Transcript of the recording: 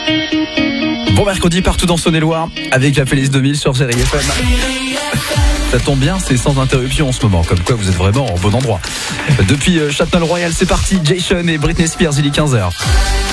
Bon mercredi partout dans Saône-et-Loire avec la playlist 2000 sur Chérie FM. Ça tombe bien, c'est sans interruption en ce moment, comme quoi vous êtes vraiment au bon endroit. Depuis Châtenay-le-Royal, c'est parti, Jason et Britney Spears, il est 15h.